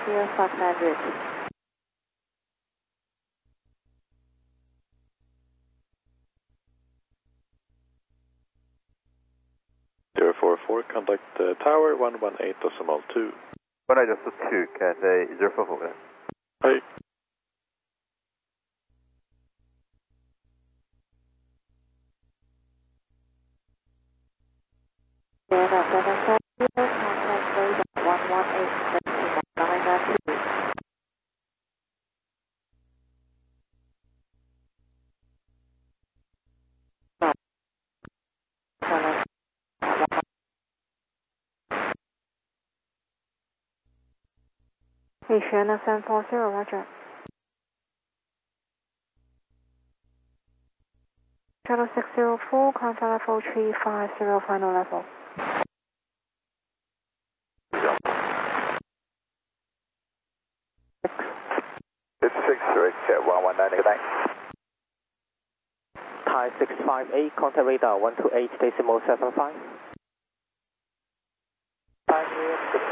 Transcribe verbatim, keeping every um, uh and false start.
India five hundred. zero four four, contact uh, tower one one eight decimal two. one eight decimal two, Cathay zero four four. Hi. Delta seven seven zero, contact radar one one eight decimal nine two. Asiana seven four zero, roger. Channel six zero four, contact level three five zero, final level. It's six three, one one nine, good night. Thai six five eight, contact radar one two eight decimal seven five. Five